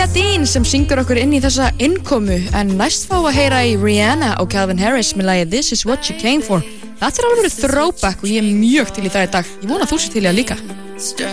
Mia Dean sem syngur okkur inn í þessa innkomu en næst fá að heyra í Rihanna og Calvin Harris með lagið This Is What You Came For. Þetta alveg throwback og ég mjög til í það í dag. Ég vona að þú sér til í að líka.